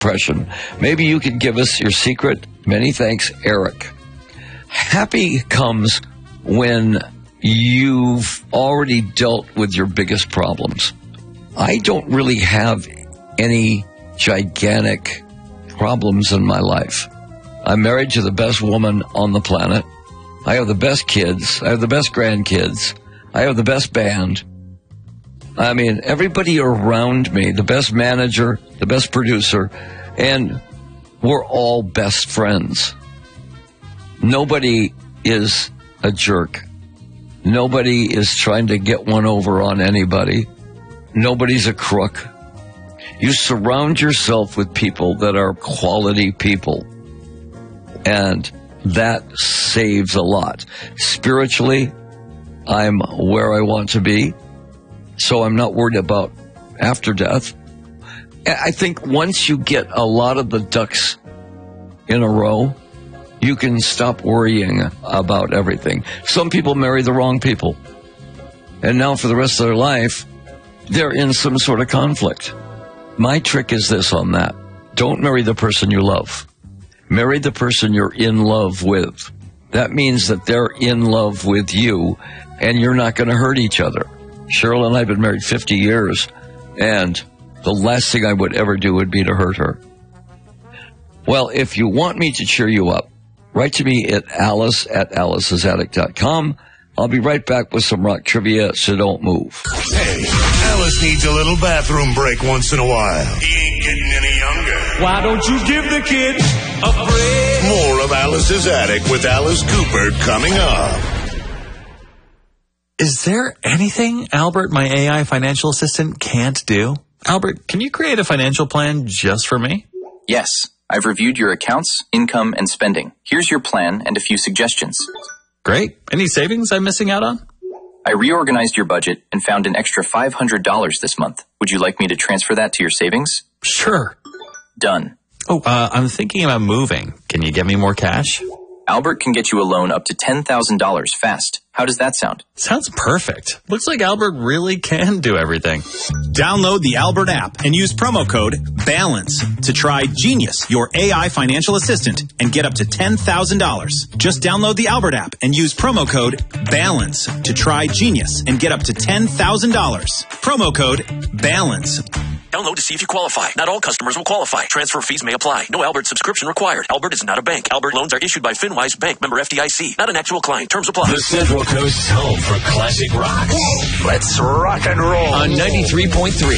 depression. Maybe you could give us your secret. Many thanks, Eric. Happy comes when you've already dealt with your biggest problems. I don't really have any gigantic problems in my life. I'm married to the best woman on the planet. I have the best kids. I have the best grandkids. I have the best band. I mean, everybody around me, the best manager, the best producer, and we're all best friends. Nobody is a jerk. Nobody is trying to get one over on anybody. Nobody's a crook. You surround yourself with people that are quality people, and that saves a lot. Spiritually, I'm where I want to be, so I'm not worried about after death. I think once you get a lot of the ducks in a row, you can stop worrying about everything. Some people marry the wrong people, and now for the rest of their life, they're in some sort of conflict. My trick is this on that. Don't marry the person you love. Marry the person you're in love with. That means that they're in love with you, and you're not going to hurt each other. Cheryl and I have been married 50 years, and the last thing I would ever do would be to hurt her. Well, if you want me to cheer you up, write to me at alice@alicesaddict.com. I'll be right back with some rock trivia, so don't move. Hey, Alice needs a little bathroom break once in a while. He ain't getting any younger. Why don't you give the kid a break? More of Alice's Attic with Alice Cooper coming up. Is there anything Albert, my AI financial assistant, can't do? Albert, can you create a financial plan just for me? Yes. I've reviewed your accounts, income, and spending. Here's your plan and a few suggestions. Great. Any savings I'm missing out on? I reorganized your budget and found an extra $500 this month. Would you like me to transfer that to your savings? Sure. Done. Oh, I'm thinking about moving. Can you get me more cash? Albert can get you a loan up to $10,000 fast. How does that sound? Sounds perfect. Looks like Albert really can do everything. Download the Albert app and use promo code BALANCE to try Genius, your AI financial assistant, and get up to $10,000. Just download the Albert app and use promo code BALANCE to try Genius and get up to $10,000. Promo code BALANCE. Download to see if you qualify. Not all customers will qualify. Transfer fees may apply. No Albert subscription required. Albert is not a bank. Albert loans are issued by FinWise Bank, member FDIC. Not an actual client. Terms apply. The Central Coast's home for classic rock. Let's rock and roll. On 93.3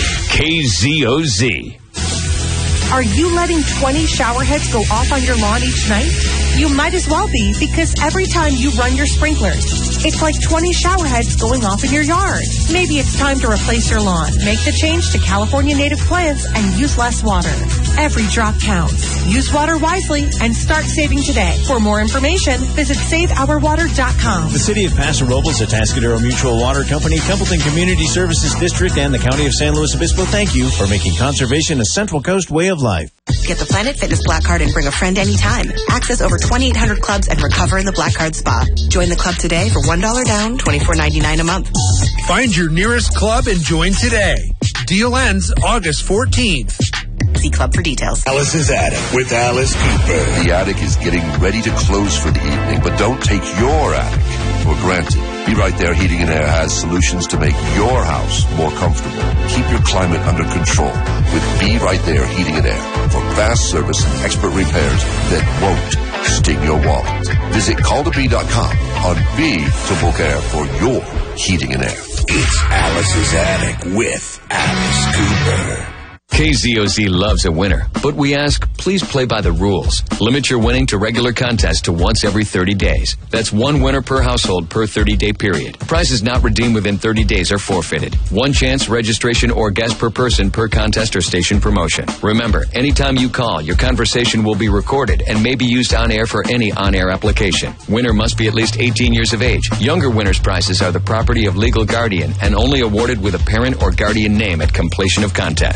KZOZ. Are you letting 20 shower heads go off on your lawn each night? You might as well be, because every time you run your sprinklers, it's like 20 shower heads going off in your yard. Maybe it's time to replace your lawn. Make the change to California native plants and use less water. Every drop counts. Use water wisely and start saving today. For more information, visit SaveOurWater.com. The City of Paso Robles, Atascadero Mutual Water Company, Templeton Community Services District, and the County of San Luis Obispo thank you for making conservation a Central Coast way of life. Get the Planet Fitness Black Card and bring a friend anytime. Access over 2,800 clubs and recover in the Black Card Spa. Join the club today for $1 down, $24.99 a month. Find your nearest club and join today. Deal ends August 14th. See club for details. Alice's Attic with Alice Cooper. The attic is getting ready to close for the evening, but don't take your attic for granted. Be Right There Heating and Air has solutions to make your house more comfortable. Keep your climate under control with Be Right There Heating and Air for fast service and expert repairs that won't sting your wallet. Visit calltobe.com on B to book air for your heating and air. It's Alice's Attic with Alice Cooper. KZOZ loves a winner, but we ask, please play by the rules. Limit your winning to regular contests to once every 30 days. That's one winner per household per 30-day period. Prizes not redeemed within 30 days are forfeited. One chance, registration, or guest per person per contest or station promotion. Remember, anytime you call, your conversation will be recorded and may be used on air for any on-air application. Winner must be at least 18 years of age. Younger winners' prizes are the property of legal guardian and only awarded with a parent or guardian name at completion of contest. The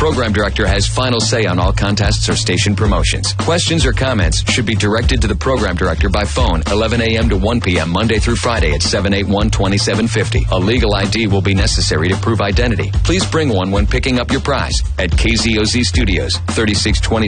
program director has final say on all contests or station promotions. Questions or comments should be directed to the program director by phone 11 a.m. to 1 p.m. Monday through Friday at 781-2750. A legal ID will be necessary to prove identity. Please bring one when picking up your prize at KZOZ Studios, 3620